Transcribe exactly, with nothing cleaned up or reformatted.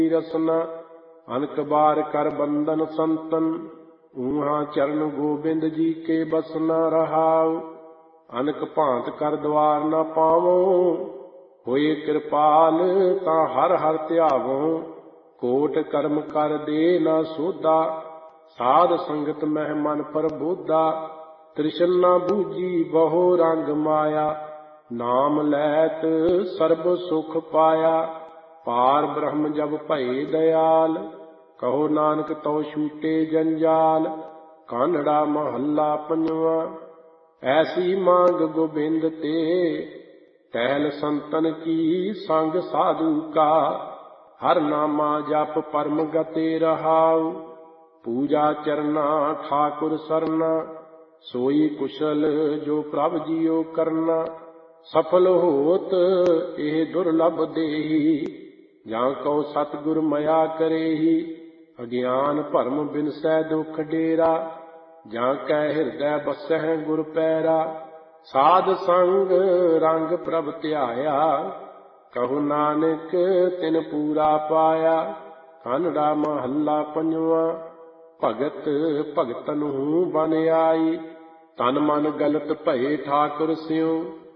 रसना। अनक बार कर बंदन संतन, ऊहा चरण गोबिंद जी के बसना रहाव। अनक भांत कर द्वार न पावो, होए कृपाल ता हर हर ध्यावो। कोट कर्म कर दे न सोधा, साध संगत मह मन प्रबोधा। तृष्णा बूझी बहु रंग माया, नाम लैत सर्ब सुख पाया। पार ब्रह्म जब भये दयाल, कहो नानक तो छूटे जंजाल। कानड़ा महला पंजवा। ऐसी मांग गोबिंद ते, टहल संतन की संग साधु का। हर नामा जप परम गते रहाउ, पूजा चरना ठाकुर सरना। सोई कुशल जो प्रभ जियो करना, सफल होत एह दुर्लभ देही। ਜਾਂ ਕਉ ਸਤਿਗੁਰ ਮਇਆ ਕਰੇਹੀ, ਅਗਿਆਨ ਭਰਮ ਬਿਨਸੈ ਦੁਖ ਡੇਰਾ। ਜਾਂ ਕੈ ਹਿਰਦੈ ਬਸਹਿ ਗੁਰ ਪੈਰਾ, ਸਾਧ ਸੰਗ ਰੰਗ ਪ੍ਰਭ ਧਿਆਇਆ। ਕਹੋ ਨਾਨਕ ਤਿਨ ਪੂਰਾ ਪਾਇਆ। ਕਾਨੜਾ ਮਹੱਲਾ ਪੰਜਵਾ। ਭਗਤ ਭਗਤਨ ਹੂੰ ਬਨ ਆਈ, ਤਨ ਮਨ ਗਲਤ ਭਏ ਠਾਕੁਰ ਸਿਉ।